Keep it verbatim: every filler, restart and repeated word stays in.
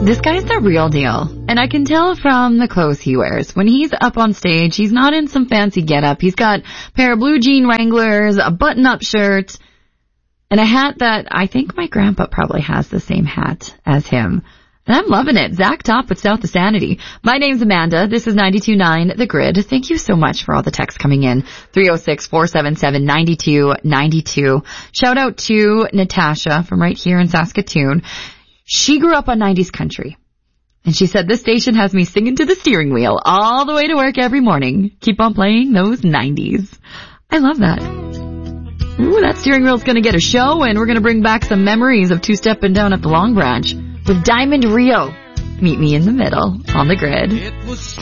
This guy's the real deal. And I can tell from the clothes he wears. When he's up on stage, he's not in some fancy getup. He's got a pair of blue jean Wranglers, a button-up shirt, and a hat that I think my grandpa probably has the same hat as him. And I'm loving it. Zach Top with South of Sanity. My name's Amanda. This is ninety-two point nine The Grid. Thank you so much for all the texts coming in. three oh six, four seven seven, nine two nine two. Shout out to Natasha from right here in Saskatoon. She grew up on nineties country. And she said, this station has me singing to the steering wheel all the way to work every morning. Keep on playing those nineties. I love that. Ooh, that steering wheel's going to get a show, and we're going to bring back some memories of two-stepping down at the Long Branch with Diamond Rio. Meet me in the middle on The Grid. It was